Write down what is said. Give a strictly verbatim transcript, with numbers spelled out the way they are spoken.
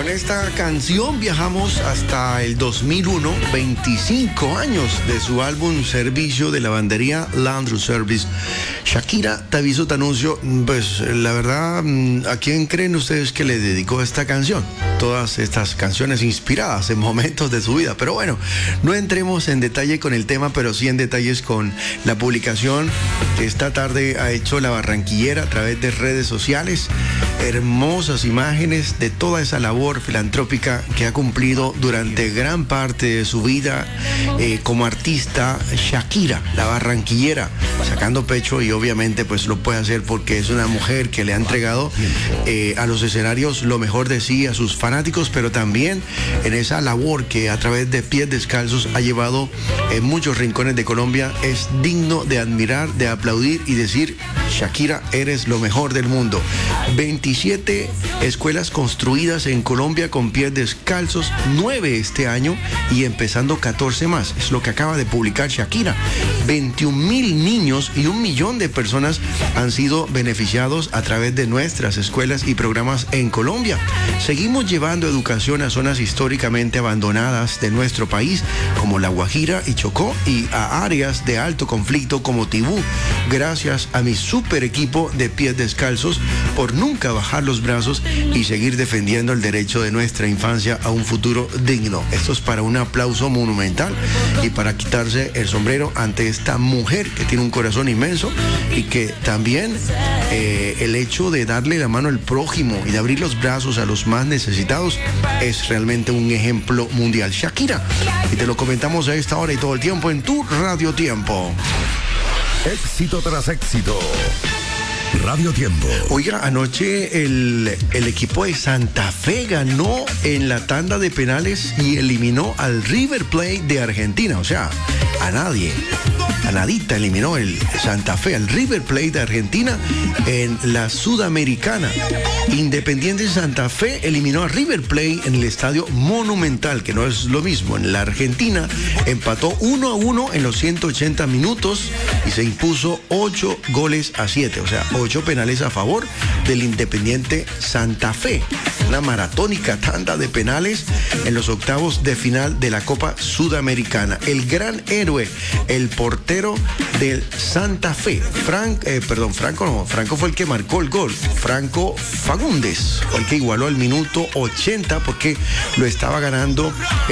Con esta canción viajamos hasta el dos mil uno, veinticinco años de su álbum Servicio de Lavandería Laundry Service. Shakira, te aviso, te anuncio, pues la verdad, ¿a quién creen ustedes que le dedicó esta canción? Todas estas canciones inspiradas en momentos de su vida. Pero bueno, no entremos en detalle con el tema, pero sí en detalles con la publicación que esta tarde ha hecho La Barranquillera a través de redes sociales. Hermosas imágenes de toda esa labor filantrópica que ha cumplido durante gran parte de su vida eh, como artista. Shakira, La Barranquillera, sacando pecho, y obviamente pues lo puede hacer porque es una mujer que le ha entregado eh, a los escenarios lo mejor de sí a sus fanáticos, pero también en esa labor que a través de Pies Descalzos ha llevado en muchos rincones de Colombia. Es digno de admirar, de aplaudir y decir: Shakira, eres lo mejor del mundo. veintisiete escuelas construidas en Colombia con pies descalzos, nueve este año y empezando catorce más. Es lo que acaba de publicar Shakira. veintiún mil niños y un millón de personas han sido beneficiados a través de nuestras escuelas y programas en Colombia. Seguimos llevando educación a zonas históricamente abandonadas de nuestro país, como La Guajira y Chocó, y a áreas de alto conflicto como Tibú, gracias a mi super equipo de Pies Descalzos por nunca bajar los brazos y seguir defendiendo el derecho de nuestra infancia a un futuro digno. Esto es para un aplauso monumental y para quitarse el sombrero ante esta mujer que tiene un corazón inmenso y que también eh, el hecho de darle la mano al prójimo y de abrir los brazos a los más necesitados es realmente un ejemplo mundial. Shakira, y te lo comentamos a esta hora y todo el tiempo en tu Radio Tiempo. Éxito tras éxito. Radio Tiempo. Oiga, anoche el, el equipo de Santa Fe ganó en la tanda de penales y eliminó al River Plate de Argentina. O sea, a nadie, a nadita eliminó el Santa Fe al River Plate de Argentina en la Sudamericana. Independiente Santa Fe eliminó a River Plate en el Estadio Monumental, que no es lo mismo. En la Argentina empató uno a uno en los ciento ochenta minutos y se impuso ocho goles a siete. O sea, ocho penales a favor del Independiente Santa Fe. Una maratónica tanda de penales en los octavos de final de la Copa Sudamericana. El gran héroe, el portero del Santa Fe, Frank, eh, perdón, Franco no, Franco fue el que marcó el gol. Franco Fagundes fue el que igualó al minuto ochenta porque lo estaba ganando